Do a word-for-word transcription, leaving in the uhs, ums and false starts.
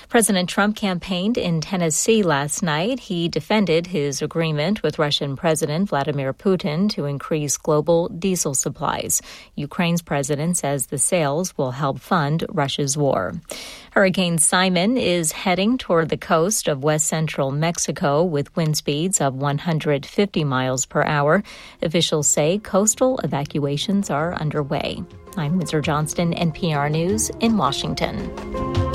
President Trump campaigned in Tennessee last night. He defended his agreement with Russian President Vladimir Putin to increase global diesel supplies. Ukraine's president says the sales will help fund Russia's war. Hurricane Simon is heading toward the coast of west central Mexico with wind speeds of one hundred fifty miles per hour. Officials say coastal evacuations are underway. I'm Windsor Johnston, N P R News in Washington.